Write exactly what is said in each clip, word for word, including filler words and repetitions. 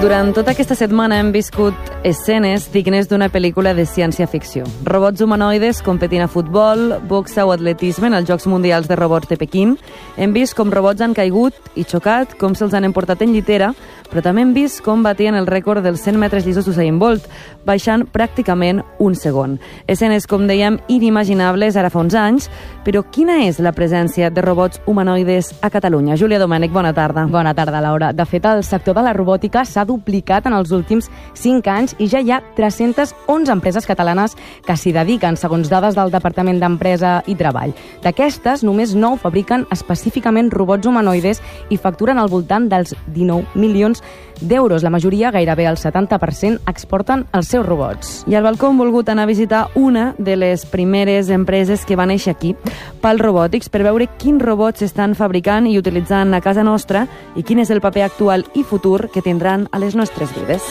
Durant tota aquesta setmana hem viscut escenes dignes d'una pel·lícula de ciència-ficció. Robots humanoides competint a futbol, boxa o atletisme en els Jocs Mundials de Robots de Pequín. Hem vist com robots han caigut i xocat, com se'ls han emportat en llitera, però també hem vist com batien el rècord dels cent metres llisos d'Usain Bolt, baixant pràcticament un segon. Escenes, com dèiem, inimaginables ara fa uns anys, però quina és la presència de robots humanoides a Catalunya? Júlia Domènech, bona tarda. Bona tarda, Laura. De fet, el sector de la robòtica s'ha duplicat en els últims cinc anys i ja hi ha tres-centes onze empreses catalanes que s'hi dediquen, segons dades del Departament d'Empresa i Treball. D'aquestes, només nou fabriquen específicament robots humanoides i facturen al voltant dels dinou milions d'euros. La majoria, gairebé el setanta per cent, exporten els seus robots. I al balcó hem volgut anar a visitar una de les primeres empreses que va néixer aquí, Pal Robòtics, per veure quins robots s'estan fabricant i utilitzant a casa nostra i quin és el paper actual i futur que tindran a les nostres vides.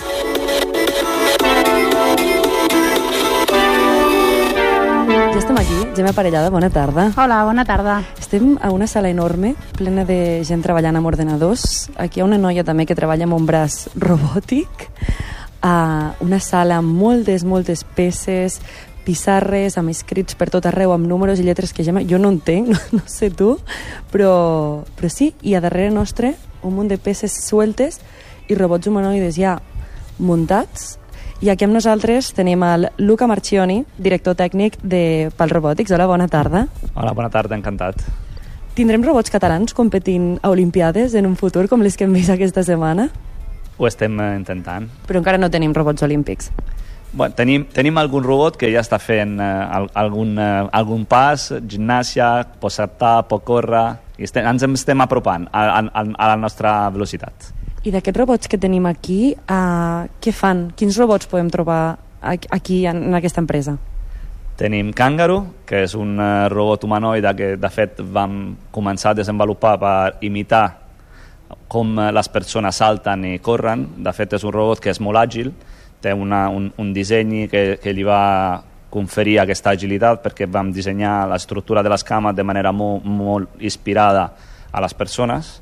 Ja estem aquí, Gemma Parellada, bona tarda. Hola, bona tarda. Estem a una sala enorme, plena de gent treballant amb ordenadors. Aquí hi ha una noia també que treballa amb un braç robòtic. Uh, una sala amb moltes, moltes peces, pissarres, amb escrits per tot arreu, amb números i lletres que Gemma, jo no entenc, no, no sé tu, però, però sí, i a darrere nostre un munt de peces sueltes i robots humanoides ja muntats. I aquí amb nosaltres tenim el Luca Marchioni, director tècnic de Pal Robòtics. Hola, bona tarda. Hola, bona tarda, encantat. Tindrem robots catalans competint a Olimpiades en un futur com les que hem vist aquesta setmana? Ho estem intentant. Però encara no tenim robots olímpics. Bueno, tenim, tenim algun robot que ja està fent uh, algun, uh, algun pas, gimnàsia, pot saltar, pot córrer, i estem, ens estem apropant a, a, a la nostra velocitat. I d'aquests robots que tenim aquí, uh, què fan? Quins robots podem trobar aquí en, en aquesta empresa? Tenim Kangaroo, que és un uh, robot humanoide que de fet vam començar a desenvolupar per imitar com les persones salten i corren. De fet és un robot que és molt àgil, té una, un, un disseny que, que li va conferir aquesta agilitat perquè vam dissenyar l'estructura de les cames de manera molt, molt inspirada a les persones.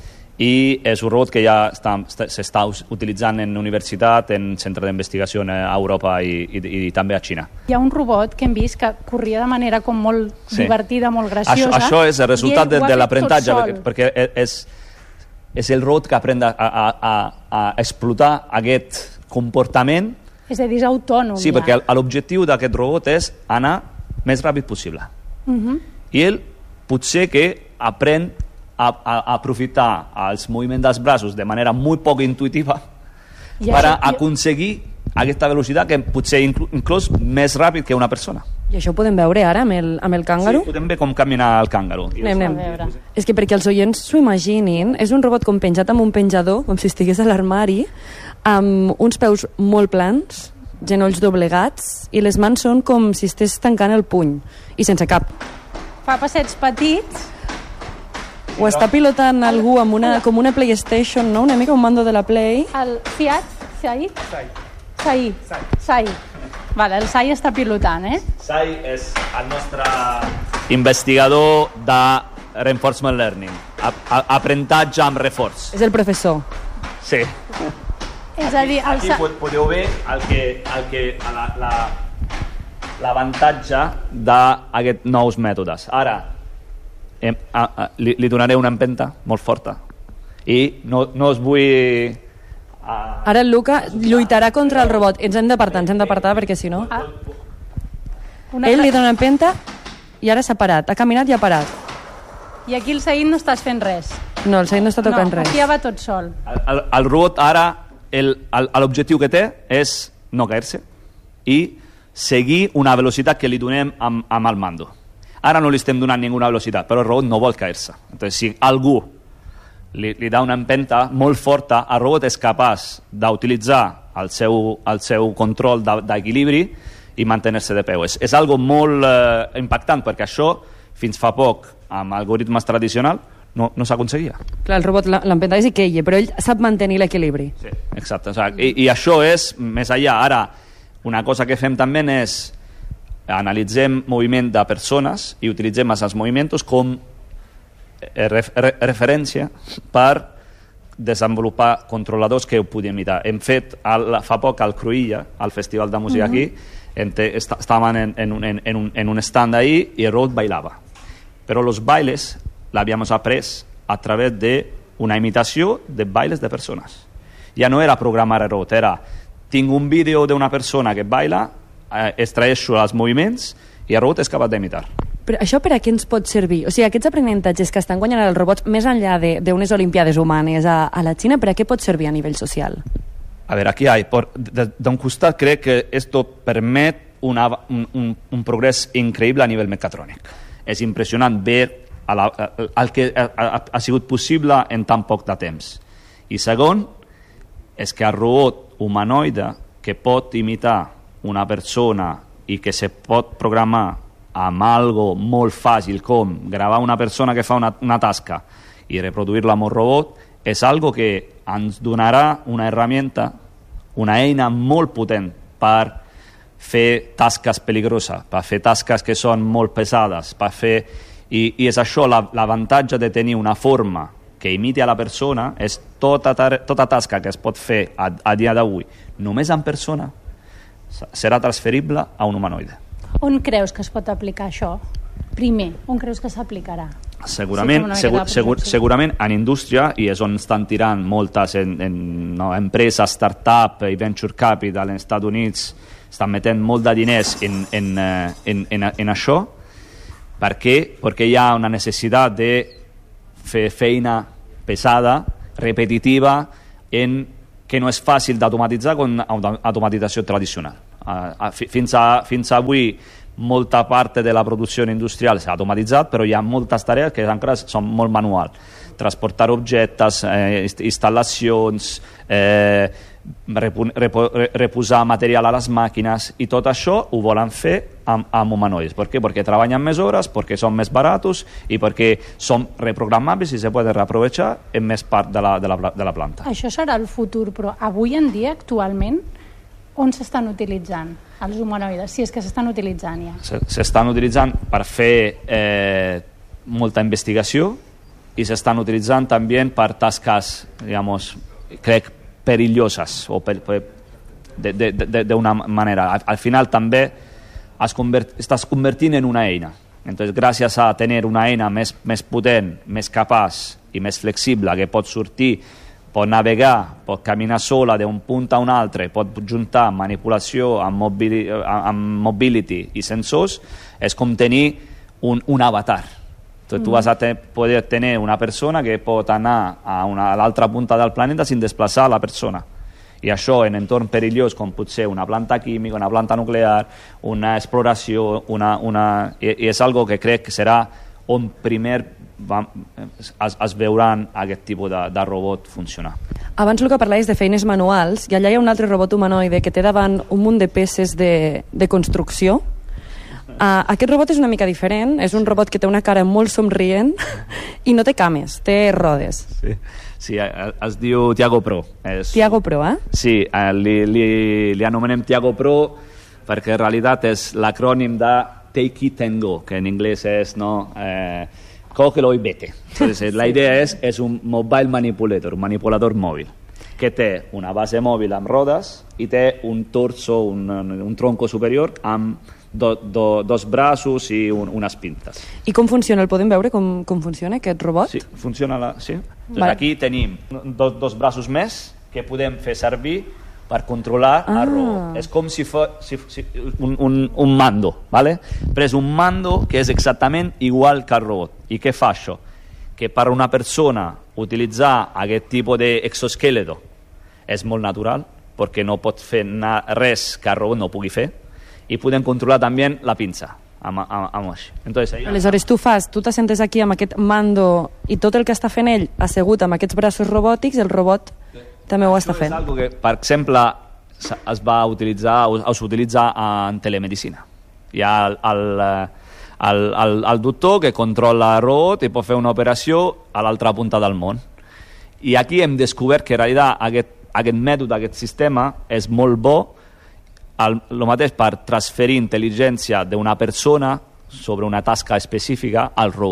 I és un robot que ja s'està utilitzant en universitat, en centre d'investigació a Europa i, i, i també a Xina. Hi ha un robot que hem vist que corria de manera com molt sí. divertida, molt graciosa. Això, això és el resultat de, de l'aprenentatge, perquè, perquè és, és el robot que aprèn a, a, a, a explotar aquest comportament. És a dir, és autònom. Sí, ja. perquè l'objectiu d'aquest robot és anar més ràpid possible. Uh-huh. I ell potser que aprèn A, a, a aprofitar els moviments dels braços de manera molt poc intuitiva I per a aconseguir aquesta velocitat que potser inclús, inclús més ràpid que una persona. I això ho podem veure ara amb el, amb el Kangaroo? Sí, podem veure com caminar el Kangaroo. Anem, anem. És que perquè els oients s'ho imaginin, és un robot com penjat amb un penjador, com si estigués a l'armari, amb uns peus molt plans, genolls doblegats, i les mans són com si estigués tancant el puny, i sense cap. Fa passets petits. Ho està pilotant algú amb una, com una PlayStation, no? Una mica un mando de la Play. El Fiat? Sai? Sai. Sai. Sai. Vale, el Sai està pilotant, eh? Sai és el nostre investigador de Reinforcement Learning. A, a, aprenentatge amb reforç. És el professor. Sí. És a dir, el aquí, aquí podeu veure el que, el que, la, la, l'avantatge d'aquests nous mètodes. Ara, A, a, li, li donaré una empenta molt forta i no, no us vull a... Ara el Luca lluitarà contra el robot. Ens hem d'apartar, ens hem d'apartar perquè si no ah. Ell li dona una empenta i ara s'ha parat, ha caminat i ha parat. I aquí el Said no estàs fent res. No, el Said no està tocant no, res. Aquí ja va tot sol. El, el, el robot ara l'objectiu que té és no caer-se i seguir una velocitat que li donem amb, amb el mando. Ara no li estem donant ninguna velocitat, però el robot no vol caer-se. Entonces, si algú li, li dà una empenta molt forta, el robot és capaç d'utilitzar el seu, el seu control d'equilibri i mantenir-se de peu. És, és algo molt eh, impactant, perquè això, fins fa poc, amb algoritmes tradicionals, no, no s'aconseguia. Clar, el robot l'empenta i queia, però ell sap mantenir l'equilibri. Sí, exacte. O sigui, i, I això és més allà. Ara, una cosa que fem també és analitzem moviment de persones i utilitzem els moviments com ref, re, referència per desenvolupar controladors que ho podien imitar. Hem fet al, fa poc al Cruïlla, al Festival de Música aquí, estaven en, en, un, en, un, en un stand ahí y el robot bailaba. Pero los bailes lo habíamos aprendido a través de una imitación de bailes de personas. Ya no era programar el robot, era tengo un vídeo de una persona que baila, eh, extraeixo els moviments i el robot és capaç d'imitar. Però això per a què ens pot servir? O sigui, aquests aprenentatges que estan guanyant els robots més enllà d'unes olimpiades humanes a, a la Xina, per a què pot servir a nivell social? A ver, aquí hay, por, de, de un costat crec que esto permet una, un, un, un progrés increïble a nivell mecatrònic. És impressionant ver a la, a, el que ha, ha, ha sigut possible en tan poc de temps. I segon, és que el robot humanoide que pot imitar una persona i que se pot programar amb algo molt fàcil com gravar una persona que fa una, una tasca i reproduir-la amb un robot, és algo que ens donarà una herramienta, una eina molt potent per fer tasques peligroses, per fer tasques que són molt pesades, per fer... I, i és això, l'avantatge de tenir una forma que imiti a la persona, és tota, tota tasca que es pot fer a, a dia d'avui, només en persona, serà transferible a un humanoide. On creus que es pot aplicar això? Primer, on creus que s'aplicarà? Segurament, sí, segur, segur, segurament en indústria, i és on estan tirant moltes en, en, no, empreses, start-up i venture capital als Estats Units, estan metent molt de diners en, en, en, en, en això. Per què? Perquè hi ha una necessitat de fer feina pesada, repetitiva, en que no és fàcil d'automatitzar com automatització tradicional. Uh, fins, a, fins a avui molta part de la producció industrial s'ha automatitzat, però hi ha moltes tarees que encara són molt manuals. Transportar objectes, eh, instal·lacions, eh, repu, repo, reposar material a les màquines, i tot això ho volen fer amb, amb humanoides. Per què? Perquè treballen més hores, perquè són més baratos i perquè són reprogramables i se poden reaprovechar en més part de la, de la, de la planta. Això serà el futur, però avui en dia, actualment, on s'estan utilitzant els humanoides, si és que s'estan utilitzant ja? S'estan utilitzant per fer eh, molta investigació i s'estan utilitzant també per tasques, digamos, crec, perilloses o per, per, d'una manera. Al, al final també es convert, estàs convertint en una eina. Entonces, gràcies a tenir una eina més, més potent, més capaç i més flexible, que pot sortir, pot navegar, pot caminar sola d'un punt a un altre, pot juntar manipulació amb, mobili, amb mobility i sensors, és com tenir un, un avatar. Entonces, mm. tu vas a te, poder tenir una persona que pot anar a, una, a l'altra punta del planeta sin desplaçar la persona. I això en entorn perillós, com pot ser una planta química, una planta nuclear, una exploració, una, una, i, i és algo que crec que serà on primer va, es, es veuran aquest tipus de, de robot funcionar. Abans, el que parlaves de feines manuals, i allà hi ha un altre robot humanoide que té davant un munt de peces de, de construcció. Uh, aquest robot és una mica diferent, és un robot que té una cara molt somrient i no té cames, té rodes. Sí, sí, es diu Tiago Pro. És... Tiago Pro, eh? Sí, li, li, li anomenem Tiago Pro perquè en realitat és l'acrònim de Take It and Go, que en anglès és, no, eh, cógelo y vete. Entonces, la idea és, és un mobile manipulator, un manipulador mòbil, que té una base mòbil amb rodes i té un torso, un, un tronco superior amb do, do, dos braços i un, unes pintes. I com funciona? El podem veure com, com funciona aquest robot? Sí, funciona la, sí. Vale. Aquí tenim dos, dos braços més que podem fer servir per controlar ah. el robot. És com si fos si, si, un, un, un mando, ¿vale? Però és un mando que és exactament igual que el robot. I què fa això? Que per una persona utilitzar aquest tipus d'exoesqueleto és molt natural, perquè no pot fer res que el robot no pugui fer, i podem controlar també la pinça. Amb, amb, amb això. Entonces, allà... Aleshores tu fas, tu t'assentes aquí amb aquest mando i tot el que està fent ell assegut amb aquests braços robòtics, el robot sí. també ho està fent. És algo que, per exemple, es va utilitzar o s'utilitza en telemedicina. Hi ha el, el, el, el, el doctor que controla el robot i pot fer una operació a l'altra punta del món. I aquí hem descobert que en realitat aquest, aquest mètode, aquest sistema és molt bo, el, el mateix per transferir intel·ligència d'una persona sobre una tasca específica al robot.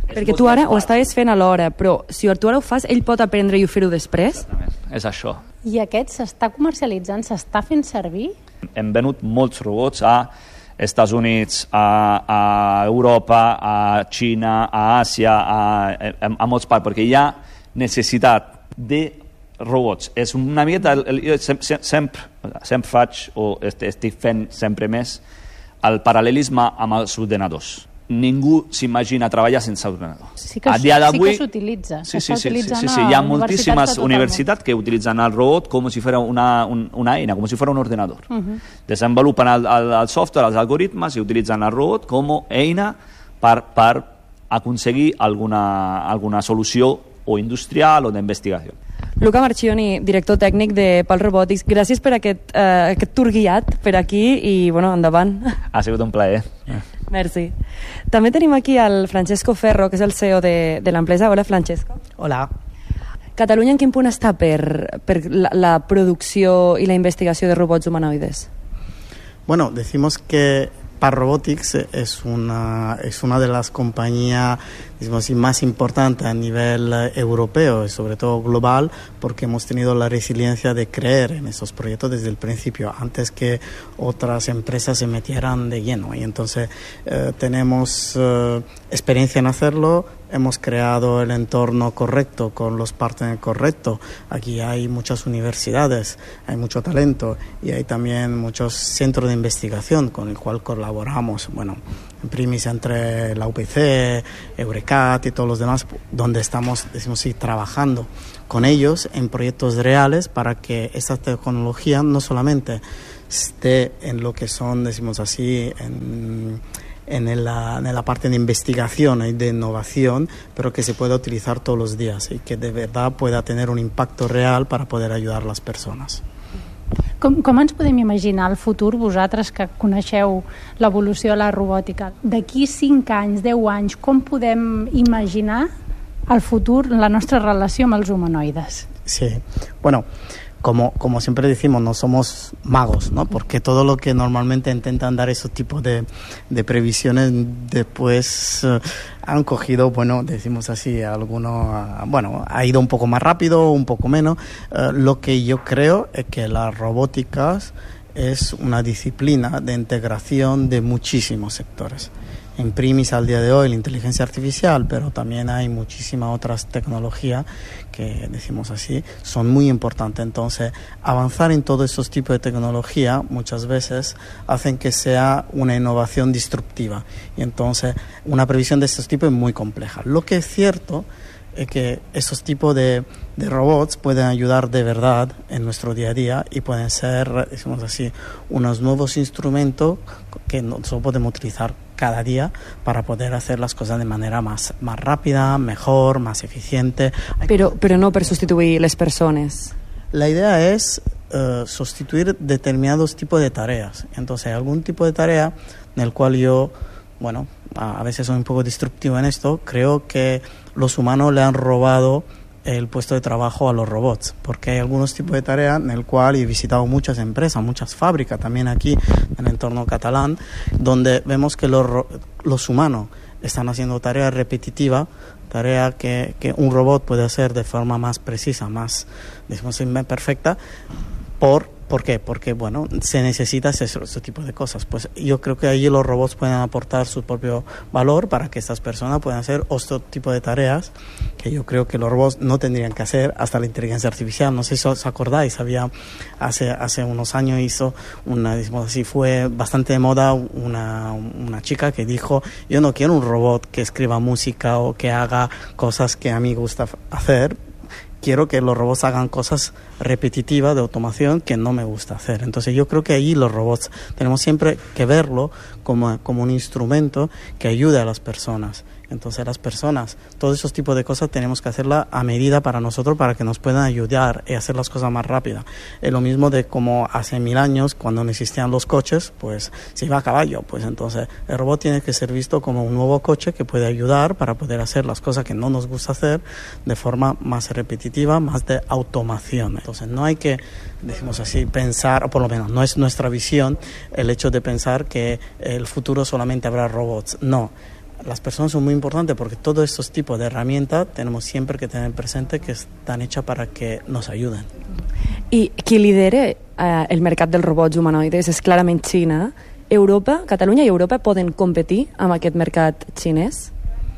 Perquè tu ara ho estaves fent alhora, però si tu ara ho fas, ell pot aprendre i fer-ho després? Exactament, és això. I aquest s'està comercialitzant, s'està fent servir? Hem venut molts robots a Estats Units, a, a Europa, a Xina, a Àsia, a, a, a molts parts, perquè hi ha necessitat de robots. És una miqueta, jo sempre, sempre, sempre faig, o estic fent sempre més, el paral·lelisme amb els ordenadors. Ningú s'imagina treballar sense ordenador. Sí que, a dia d'avui, sí que s'utilitza. Sí, sí, sí, sí, sí, sí. Hi ha moltíssimes universitats que utilitzen el robot com si fos una, un, una eina, com si fos un ordenador. Uh -huh. Desenvolupen el, el, el software, els algoritmes, i utilitzen el robot com eina per, per aconseguir alguna, alguna solució o industrial o d'investigació. Luca Marchioni, director tècnic de Pal Robotics, gràcies per aquest, eh, aquest tour guiat per aquí i, bueno, endavant. Ha sigut un plaer. Merci. També tenim aquí el Francesco Ferro, que és el C E O de, de l'empresa. Hola, Francesco. Hola. Catalunya en quin punt està per, per la, la producció i la investigació de robots humanoides? Bueno, decimos que Pal Robotics es una, es una de las compañías, digamos así, más importantes a nivel europeo y sobre todo global, porque hemos tenido la resiliencia de creer en esos proyectos desde el principio, antes que otras empresas se metieran de lleno. Y entonces eh, tenemos eh, experiencia en hacerlo. Hemos creado el entorno correcto con los partners correctos. Aquí hay muchas universidades, hay mucho talento y hay también muchos centros de investigación con el cual colaboramos. Bueno, en primis entre la U P C, Eurecat y todos los demás, donde estamos, decimos así, trabajando con ellos en proyectos reales para que esta tecnología no solamente esté en lo que son, decimos así, en En la, en la parte de investigación y de innovación, pero que se pueda utilizar todos los días y que de verdad pueda tener un impacto real para poder ayudar a las persones. Com, com ens podem imaginar el futur, vosaltres que coneixeu l'evolució de la robòtica? D'aquí cinc anys, deu anys, com podem imaginar el futur, la nostra relació amb els humanoides? Sí, bueno, Como, como siempre decimos, no somos magos, ¿no? Porque todo lo que normalmente intentan dar esos tipos de, de previsiones después eh, han cogido, bueno, decimos así, algunos, bueno, ha ido un poco más rápido, un poco menos. Eh, lo que yo creo es que la robótica es una disciplina de integración de muchísimos sectores. En primis al día de hoy la inteligencia artificial, pero también hay muchísimas otras tecnologías que, decimos así, son muy importantes. Entonces, avanzar en todos esos tipos de tecnología muchas veces hacen que sea una innovación disruptiva. Y entonces, una previsión de estos tipos es muy compleja. Lo que es cierto es que esos tipos de, de robots pueden ayudar de verdad en nuestro día a día y pueden ser, decimos así, unos nuevos instrumentos que nosotros podemos utilizar cada día para poder hacer las cosas de manera más, más rápida, mejor, más eficiente. Però, però no per substituir les persones. La idea es uh, sustituir determinados tipos de tareas. Entonces, algún tipo de tarea en el cual yo, bueno, a veces soy un poco destructivo en esto, creo que los humanos le han robado el puesto de trabajo a los robots, porque hay algunos tipos de tareas en el cual he visitado muchas empresas, muchas fábricas, también aquí en el entorno catalán, donde vemos que los, los humanos están haciendo tareas repetitivas, tareas que, que un robot puede hacer de forma más precisa, más, digamos, perfecta, por ¿Por qué? Porque, bueno, se necesita ese, ese tipo de cosas. Pues yo creo que allí los robots pueden aportar su propio valor para que estas personas puedan hacer otro tipo de tareas que yo creo que los robots no tendrían que hacer hasta la inteligencia artificial. No sé si os acordáis, había hace, hace unos años hizo una, digamos así, fue bastante de moda una, una chica que dijo: yo no quiero un robot que escriba música o que haga cosas que a mí gusta hacer, quiero que los robots hagan cosas repetitivas de automación que no me gusta hacer. Entonces yo creo que allí los robots tenemos siempre que verlo como, como un instrumento que ayude a las personas. Entonces las personas, todos esos tipos de cosas tenemos que hacerla a medida para nosotros, para que nos puedan ayudar y hacer las cosas más rápidas. Es lo mismo de como hace mil años, cuando no existían los coches, pues se iba a caballo. Pues entonces el robot tiene que ser visto como un nuevo coche que puede ayudar para poder hacer las cosas que no nos gusta hacer de forma más repetitiva, más de automación. Entonces no hay que, decimos así, pensar, o por lo menos no es nuestra visión, el hecho de pensar que el futuro solamente habrá robots. No. las personas son muy importantes porque todos estos tipos de herramientas tenemos siempre que tener presente que están hechas para que nos ayuden. I qui lidera eh, el mercat dels robots humanoides és clarament Xina. Europa, Catalunya i Europa poden competir amb aquest mercat xinès?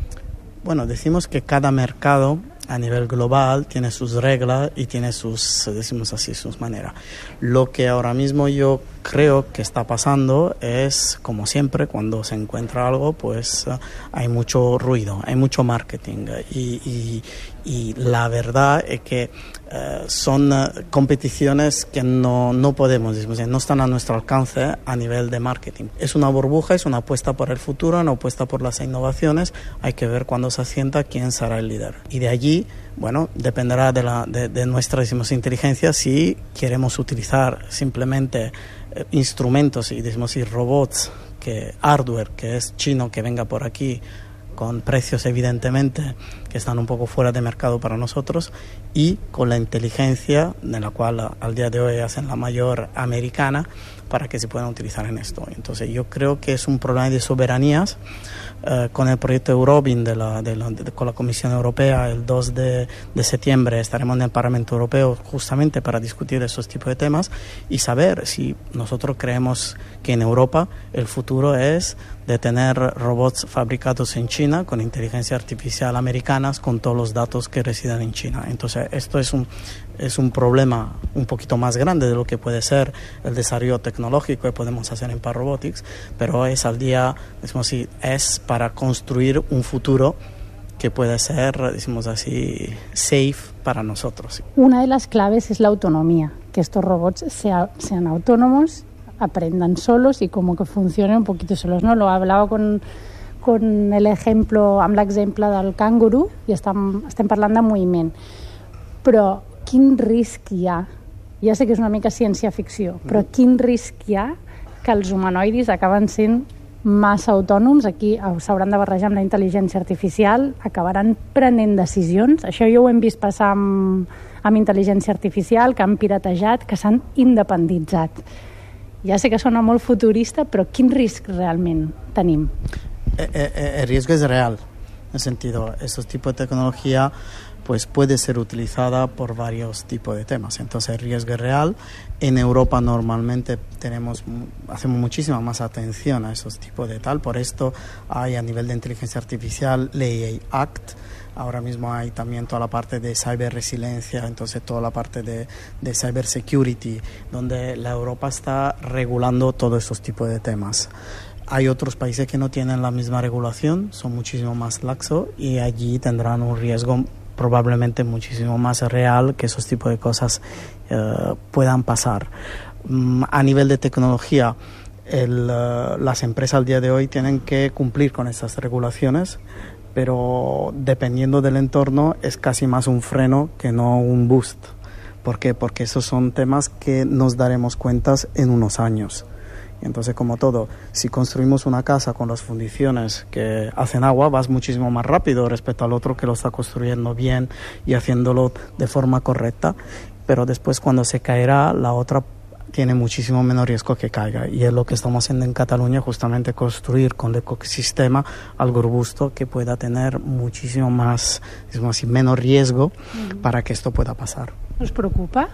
Bueno, decimos que cada mercado a nivel global tiene sus reglas y tiene sus, decimos así, sus maneras. Lo que ahora mismo yo creo que está pasando es, como siempre, cuando se encuentra algo, pues uh, hay mucho ruido, hay mucho marketing y, y, y la verdad es que uh, son uh, competiciones que no, no podemos, decimos, no están a nuestro alcance a nivel de marketing. Es una burbuja, es una apuesta por el futuro, una apuesta por las innovaciones. Hay que ver cuando se asienta quién será el líder. Y de allí, bueno, dependerá de, la, de, de nuestra, decimos, inteligencia si queremos utilizar simplemente eh, instrumentos y, decimos, y robots, que hardware que es chino, que venga por aquí con precios evidentemente que están un poco fuera de mercado para nosotros, y con la inteligencia de la cual al día de hoy hacen la mayor americana para que se puedan utilizar en esto. Entonces yo creo que es un problema de soberanías. Eh, con el proyecto Eurobin de la, de la, de, con la Comisión Europea el dos de septiembre estaremos en el Parlamento Europeo justamente para discutir esos tipos de temas y saber si nosotros creemos que en Europa el futuro es de tener robots fabricados en China con inteligencia artificial americanas con todos los datos que residen en China. Entonces esto es un, es un problema un poquito más grande de lo que puede ser el desarrollo tecnológico que podemos hacer en Par Robotics, pero es al día, decimos así, es para construir un futuro que puede ser, decimos así, safe para nosotros. Una de las claves es la autonomía, que estos robots sea, sean autónomos, aprendan solos y como que funcionen un poquito solos, ¿no? Lo hablaba con, con el ejemplo, amb l'exemple del canguru, i estem, estem parlant de moviment. Però quin risc hi ha? Ja sé que és una mica ciència-ficció, però quin risc hi ha que els humanoidis acaben sent massa autònoms? Aquí s'hauran de barrejar amb la intel·ligència artificial, acabaran prenent decisions. Això ja ho hem vist passar amb, amb intel·ligència artificial, que han piratejat, que s'han independitzat. Ja sé que sona molt futurista, però quin risc realment tenim? El, el, el riesgo es real, en el sentido, estos tipos de tecnología pues puede ser utilizada por varios tipos de temas. Entonces el riesgo es real. En Europa normalmente tenemos, hacemos muchísima más atención a esos tipos de tal. Por esto hay a nivel de inteligencia artificial Ley Act. Ahora mismo hay también toda la parte de cyber resiliencia, entonces toda la parte de, de cyber security, donde la Europa está regulando todos esos tipos de temas. Hay otros países que no tienen la misma regulación, son muchísimo más laxos y allí tendrán un riesgo probablemente muchísimo más real que esos tipos de cosas eh, puedan pasar. Mm, a nivel de tecnología, el, uh, las empresas al día de hoy tienen que cumplir con estas regulaciones, pero dependiendo del entorno es casi más un freno que no un boost. ¿Por qué? Porque esos son temas que nos daremos cuentas en unos años. Entonces, como todo, si construimos una casa con las fundiciones que hacen agua, vas muchísimo más rápido respecto al otro que lo está construyendo bien y haciéndolo de forma correcta, pero después cuando se caerá, la otra tiene muchísimo menos riesgo que caiga, y es lo que estamos haciendo en Cataluña, justamente construir con el ecosistema algo robusto que pueda tener muchísimo más, digamos así, menos riesgo mm. para que esto pueda pasar. ¿Os preocupa?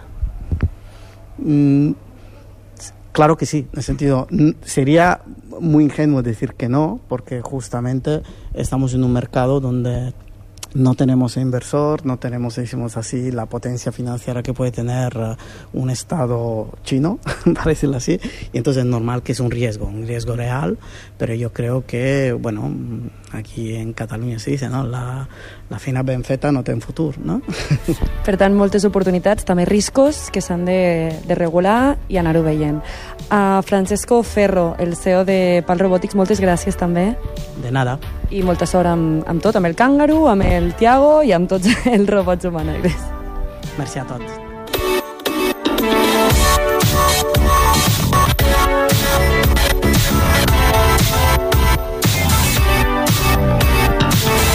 Mm, Claro que sí, en el sentido, sería muy ingenuo decir que no, porque justamente estamos en un mercado donde no tenemos inversor, no tenemos, decimos así, la potencia financiera que puede tener uh, un Estado chino, para decirlo así, y entonces es normal que es un riesgo, un riesgo real, pero yo creo que, bueno, aquí en Catalunya se dice, no? La, la feina ben feta no té futur, no? Per tant, moltes oportunitats, també riscos que s'han de, de regular i anar-ho veient. A Francesco Ferro, el C E O de Pal Robotics, moltes gràcies també. De nada. I molta sort amb, amb tot, amb el Kangaroo, amb el Tiago i amb tots els robots humanoides. Merci a tots. Alicia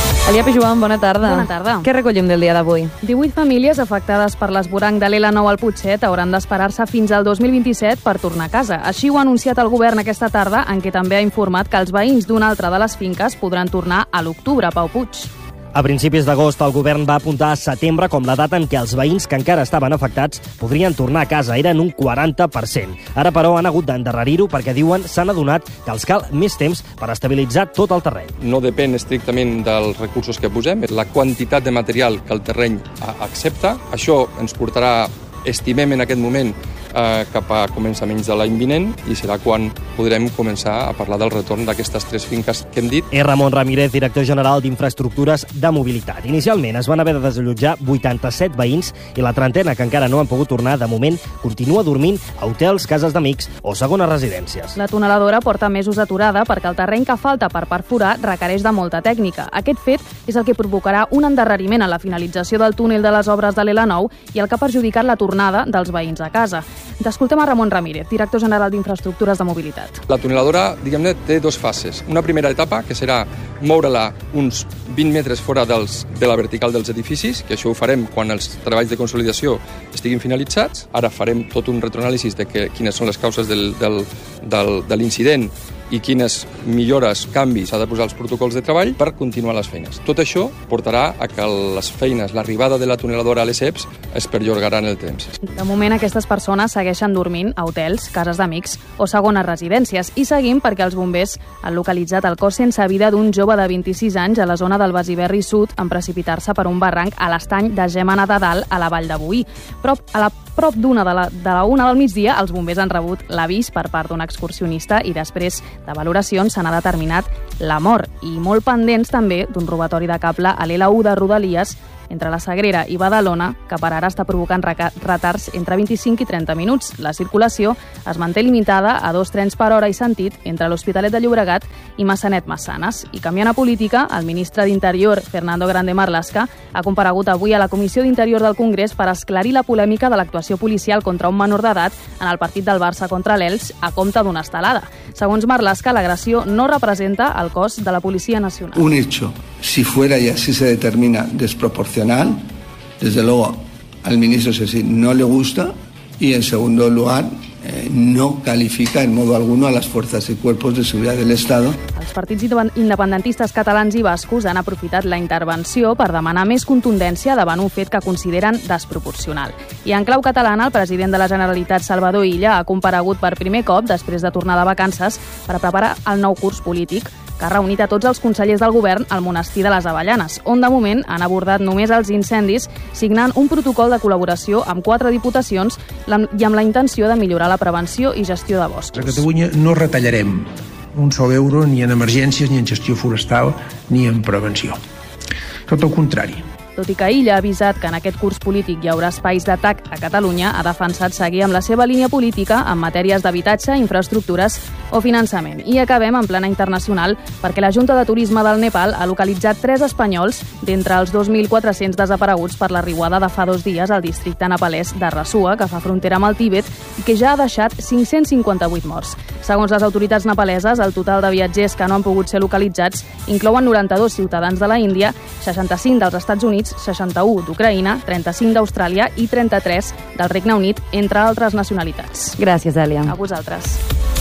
Epi, Joan, bona tarda. Bona tarda. Què recollim del dia d'avui? divuit famílies afectades per l'esvoranc de l'Ela nou al Putxet hauran d'esperar-se fins al dos mil vint-i-set per tornar a casa. Així ho ha anunciat el govern aquesta tarda, en què també ha informat que els veïns d'una altra de les finques podran tornar a l'octubre. Pau Puig. A principis d'agost, el govern va apuntar a setembre com la data en què els veïns que encara estaven afectats podrien tornar a casa. Eren un quaranta per cent. Ara, però, han hagut d'endarrerir-ho perquè diuen s'han adonat que els cal més temps per estabilitzar tot el terreny. No depèn estrictament dels recursos que posem, la quantitat de material que el terreny accepta. Això ens portarà, estimem en aquest moment, eh, cap a començaments de l'any vinent i serà quan podrem començar a parlar del retorn d'aquestes tres finques que hem dit. És Ramon Ramírez, director general d'Infraestructures de Mobilitat. Inicialment es van haver de desallotjar vuitanta-set veïns i la trentena que encara no han pogut tornar, de moment, continua dormint a hotels, cases d'amics o segones residències. La tuneladora porta mesos aturada perquè el terreny que falta per perforar requereix de molta tècnica. Aquest fet és el que provocarà un endarreriment en la finalització del túnel de les obres de l'Ela nou i el que ha perjudicat la tornada dels veïns a casa. Escoltem a Ramon Ramírez, director general d'Infraestructures de Mobilitat. La tuneladora, diguem-ne, té dues fases. Una primera etapa, que serà moure-la uns vint metres fora dels, de la vertical dels edificis, que això ho farem quan els treballs de consolidació estiguin finalitzats. Ara farem tot un retroanàlisi de que, quines són les causes del, del, del, de l'incident i quines millores, canvis s'ha de posar als protocols de treball per continuar les feines. Tot això portarà a que les feines, l'arribada de la tuneladora a les E P S es perllongaran el temps. De moment, aquestes persones segueixen dormint a hotels, cases d'amics o segones residències. I seguim perquè els bombers han localitzat el cos sense vida d'un jove de vint-i-sis anys a la zona del Besiberri Sud en precipitar-se per un barranc a l'estany de Gémena de Dalt, a la Vall de Boí. Prop, a la prop d'una de, la, de la una del migdia, els bombers han rebut l'avís per part d'un excursionista i després de valoracions se n'ha determinat la mort. I molt pendents també d'un robatori de cable a l'Ela u de Rodalies entre la Sagrera i Badalona, que per ara està provocant retards entre vint-i-cinc i trenta minuts. La circulació es manté limitada a dos trens per hora i sentit entre l'Hospitalet de Llobregat i Massanet-Massanes. I canviant a política, el ministre d'Interior, Fernando Grande Marlaska, ha comparegut avui a la Comissió d'Interior del Congrés per esclarir la polèmica de l'actuació policial contra un menor d'edat en el partit del Barça contra l'Elx a compte d'una estelada. Segons Marlaska, l'agressió no representa el cos de la Policia Nacional. Un hecho, si fuera y así se determina, desproporcional, desde luego al ministro Sesí no le gusta y en segundo lugar eh, no califica en modo alguno a las fuerzas y cuerpos de seguridad del Estado. Els partits independentistes catalans i bascos han aprofitat la intervenció per demanar més contundència davant un fet que consideren desproporcional. I en clau catalana, el president de la Generalitat, Salvador Illa, ha comparegut per primer cop després de tornar de vacances per preparar el nou curs polític, que ha reunit a tots els consellers del govern al monestir de les Avellanes, on de moment han abordat només els incendis, signant un protocol de col·laboració amb quatre diputacions i amb la intenció de millorar la prevenció i gestió de boscos. A Catalunya no retallarem un sol euro ni en emergències, ni en gestió forestal, ni en prevenció. Tot el contrari. Tot i que Illa ha avisat que en aquest curs polític hi haurà espais d'atac a Catalunya, ha defensat seguir amb la seva línia política en matèries d'habitatge, infraestructures o finançament. I acabem en plana internacional perquè la Junta de Turisme del Nepal ha localitzat tres espanyols d'entre els dos mil quatre-cents desapareguts per la riuada de fa dos dies al districte nepalès de Rasua, que fa frontera amb el Tíbet i que ja ha deixat cinc-cents cinquanta-vuit morts. Segons les autoritats nepaleses, el total de viatgers que no han pogut ser localitzats inclouen noranta-dos ciutadans de la Índia, seixanta-cinc dels Estats Units, seixanta-u d'Ucraïna, trenta-cinc d'Austràlia i trenta-tres del Regne Unit, entre altres nacionalitats. Gràcies, Èlia. A vosaltres.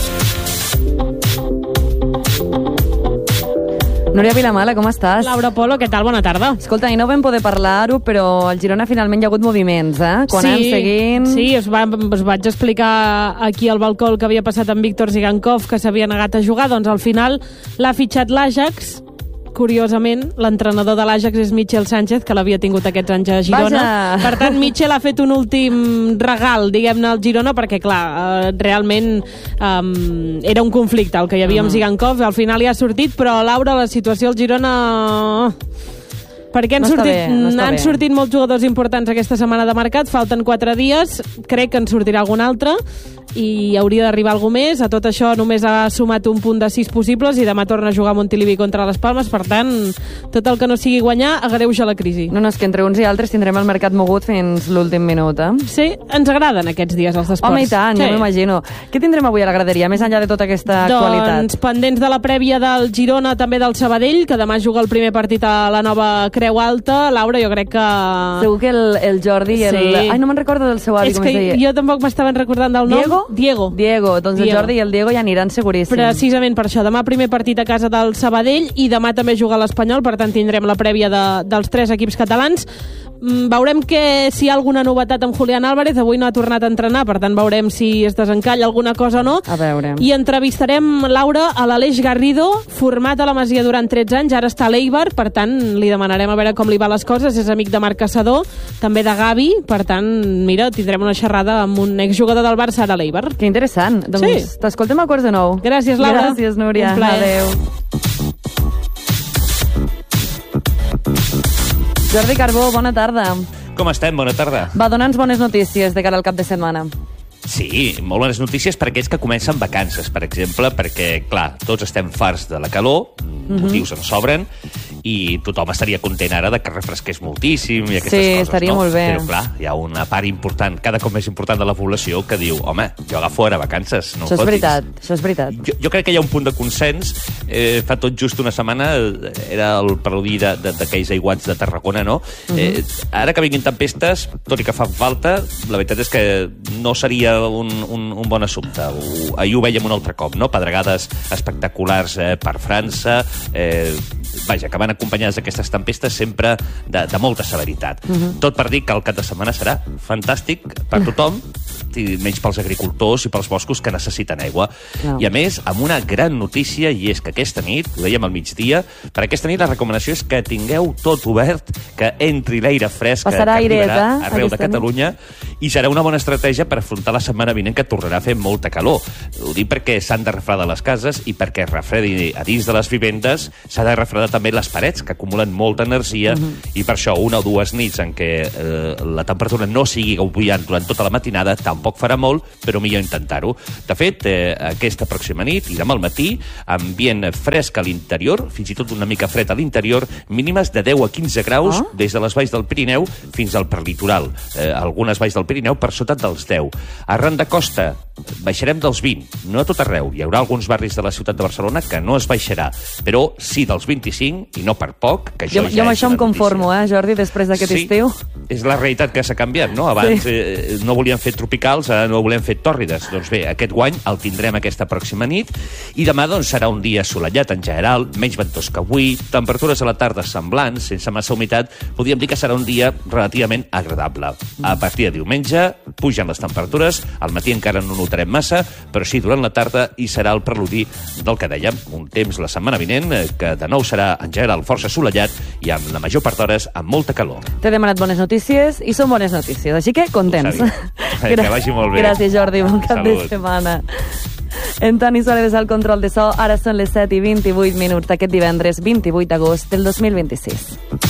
Núria Vilamala, com estàs? Laura Polo, què tal? Bona tarda. Escolta, i no vam poder parlar-ho, però al Girona finalment hi ha hagut moviments, eh? Quan sí, anem seguint... Sí, us, va, us vaig explicar aquí al balcó el que havia passat amb Víctor Zigankov, que s'havia negat a jugar, doncs al final l'ha fitxat l'Ajax. Curiosament, l'entrenador de l'Ajax és Michel Sánchez, que l'havia tingut aquests anys a Girona. Vaja. Per tant, Michel ha fet un últim regal, diguem-ne, al Girona, perquè, clar, eh, realment eh, era un conflicte el que hi havia amb Zigankov, al final hi ha sortit, però, Laura, la situació al Girona... Perquè han, no sortit, bé, no han sortit molts jugadors importants aquesta setmana de mercat, falten quatre dies, crec que en sortirà algun altre, i hauria d'arribar alguna més. A tot això només ha sumat un punt de sis possibles i demà torna a jugar a Montilivi contra les Palmes. Per tant, tot el que no sigui guanyar agreuja la crisi. No, no, és que entre uns i altres tindrem el mercat mogut fins l'últim minut, eh? Sí, ens agraden aquests dies els esports. Home, i tant, sí. Jo m'imagino. Què tindrem avui a la graderia, més enllà de tota aquesta doncs, actualitat? Doncs pendents de la prèvia del Girona, també del Sabadell, que demà juga el primer partit a la nova Creu Alta. Laura, jo crec que... Segur que el, el Jordi... El... Sí. Ai, no me'n recordo del seu avi, és com es deia. Jo tampoc m'estaven recordant del nom. Diego? Diego. Diego, doncs Diego. El Jordi i el Diego ja aniran seguríssim. Precisament per això. Demà primer partit a casa del Sabadell i demà també juga l'Espanyol, per tant tindrem la prèvia de, dels tres equips catalans. Mm, veurem que si hi ha alguna novetat amb Julián Álvarez. Avui no ha tornat a entrenar, per tant veurem si es desencalla alguna cosa o no. A veure. I entrevistarem, Laura, a l'Aleix Garrido, format a la Masia durant tretze anys, ara està a l'Eibar, per tant li demanarem a veure com li va les coses. És amic de Marc Caçador, també de Gavi, per tant, mira, tindrem una xerrada amb un exjugador del Barça ara a l'Eibar. Que interessant. Doncs sí. T'escoltem a quarts de nou. Gràcies, Laura. Gràcies, Núria. Un plaer. Adéu. Jordi Carbó, bona tarda. Com estem? Bona tarda. Va, dona'ns bones notícies de cara al cap de setmana. Sí, molt bones notícies per aquells que comencen vacances, per exemple, perquè, clar, tots estem farts de la calor, mm-hmm. motius en sobren, i tothom estaria content ara de que refresqués moltíssim i aquestes sí, coses, estaria no? molt bé. Però, clar, hi ha una part important, cada cop més important de la població, que diu, home, jo agafo ara vacances, no Això és fotis. veritat, això és veritat. Jo, jo crec que hi ha un punt de consens. Eh, fa tot just una setmana era el preludi d'aquells aiguats de Tarragona, no? Uh-huh. eh, ara que vinguin tempestes, tot i que fan falta, la veritat és que no seria un, un, un bon assumpte. Ho, ahir ho veiem un altre cop, no? Pedregades espectaculars eh, per França, eh, vaja, que van acompanyades d'aquestes tempestes sempre de, de molta severitat. Uh-huh. Tot per dir que el cap de setmana serà fantàstic per tothom, i menys pels agricultors i pels boscos que necessiten aigua. No. I a més, amb una gran notícia, i és que aquesta nit, ho dèiem al migdia, per aquesta nit la recomanació és que tingueu tot obert, que entri l'aire fresc, Passarà que, que arribarà airet, eh? arreu de Aquesta Catalunya, i serà una bona estratègia per afrontar la setmana vinent, que tornarà a fer molta calor. Ho dic perquè s'han de refredar les cases, i perquè es refredi a dins de les vivendes s'ha de refredar també les parets, que acumulen molta energia, uh-huh. i per això una o dues nits en què eh, la temperatura no sigui gaudient durant tota la matinada tampoc farà molt, però millor intentar-ho. De fet, eh, aquesta pròxima nit i demà al matí, ambient fresc a l'interior, fins i tot una mica fred a l'interior, mínimes de deu a quinze graus, oh? Des de les valls del Pirineu fins al prelitoral. Eh, algunes valls del Pirineu per sota dels deu. Arran de costa, baixarem dels vint, no a tot arreu. Hi haurà alguns barris de la ciutat de Barcelona que no es baixarà, però sí dels vint-i-cinc, i no per poc, que això jo, ja jo amb és això em una conformo, notícia. eh, Jordi, després d'aquest Sí. estiu. És la realitat que s'ha canviat, no? Abans Sí. eh, no volien fer tropicals, ara no volem fer tòrrides. Doncs bé, aquest guany el tindrem aquesta pròxima nit, i demà doncs, serà un dia assolellat en general, menys ventós que avui, temperatures a la tarda semblants, sense massa humitat, podríem dir que serà un dia relativament agradable. A partir de diumenge pugen les temperatures, al matí encara no notarem massa, però sí durant la tarda, i serà el preludi del que dèiem, un temps la setmana vinent eh, que de nou serà en general força assolellat i amb la major part d'hores amb molta calor. T'he demanat bones notícies i són bones notícies, així que contents. Que vagi molt bé. Gràcies, Jordi, bon cap Salut. de setmana. En Toni Soledes al control de so, ara són les set i vint-i-vuit minuts d'aquest divendres vint-i-vuit d'agost del dos mil vint-i-sis.